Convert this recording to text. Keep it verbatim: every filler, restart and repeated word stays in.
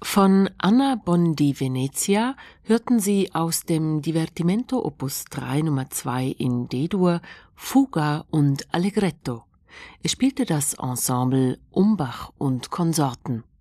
Von Anna Bondi-Venezia hörten Sie aus dem Divertimento Opus drei Nummer zwei in D-Dur Fuga und Allegretto. Es spielte das Ensemble Umbach und Konsorten.